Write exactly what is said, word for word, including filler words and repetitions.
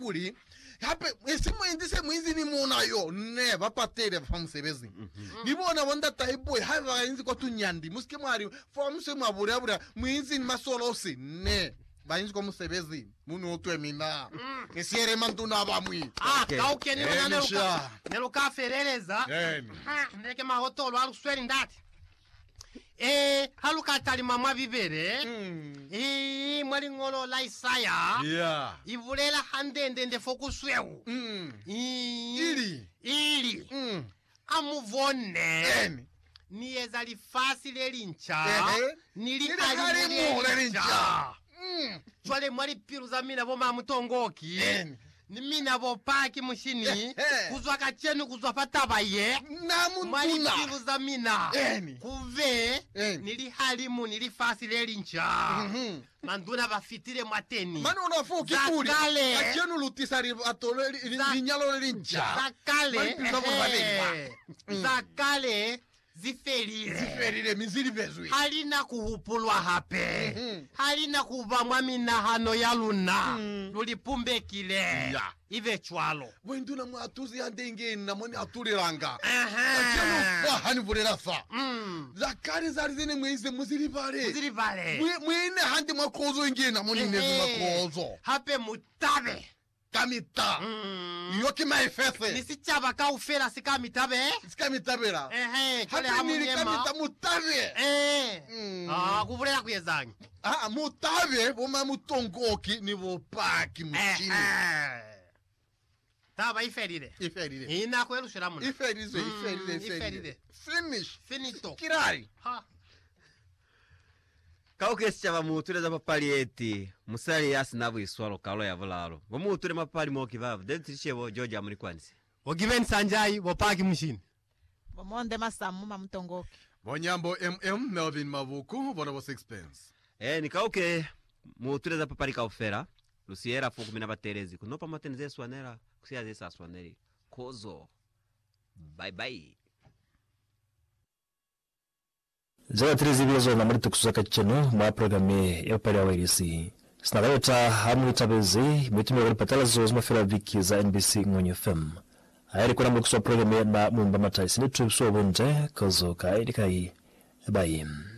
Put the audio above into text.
kuli hape esimu indise mwizi ni muna yo ne bapatere bamusebezi nibona wanda taiboy hava inzi ko tunyandi musike mwari famuse mwabura bura mwizi ni masolosi ne bayinzi ko musebezi munu otwe mina ngesiere mantuna bamwi ah kauke ni wana neluka neluka fereleza ha ndeke mahotolo alusweri ndati eh haluka tali mama bibere mm. eh mwali ngolo la Isaya yeah ivulela handende nde fokusweu mm. ili ili mm. amuvone Eni. Niyeza lifasi lelincha Ehe. nili halimu lelincha mm. Chwale mwali piru za mina voma mutongoki Eni. ni mina vopaki mushini kuzwa kachenu kuzwa patabaye namu mwali piru za mina Eni. kuve Eni. nili halimu nili fasi lelincha mm-hmm. Manduna bafitire mateni mani unafuki kuli kachenu lutisari atole linyalo lelincha zakale zakale ziferire ziferire miziri bezwi halina kuhupulwa hape mm. halina kuvamwa minahano ya luna mm. lulipumbekile yeah. Ive chwalo wenduna mwatuzi yandenge namoni atuliranga kachenu wahani vulera fa mm. zakari zari zine mwize muziri vale muziri vale mwine handi mwakozo inge namoni nezi mwakozo hape mutabe kamita mm. yoki maifese nisichaba kaufera sika mitabe sika mitabera ehe kale hape nili kamita mutabe eh mm. ah kuvulera kuyezangi ah mutabe boma mutongoki ni bopaki muchini eh taba iferire iferire ina kwerushira muno iferire iferire iferire finish finito kirari ha kauke sichava muture za papali eti musali yasi nabu iswalo kalo ya vulalo ngo muture mapali moki vavu denti chevo George Amerikwanisi ogiven sanjai wopaki mshini bomonde masamu mamutongoki Bonyambo M M Melvin Mavuku bona wa sixpence eh ni kauke muture za papali kaufera lusiera fuku mina baterezi kunopa matenze swanera kusia zesa swaneri kozo bye bye Zaga trizi bizo na muri tukusaka cheno mwa programe ya pari wa irisi. Snareta hamu tabezi mitumi wa patala zozo mafira viki za N B C Ngoni F M. Ayari kuna mkuswa programe na mumba matai sini tukuswa wende kozo kai dikai. Bye.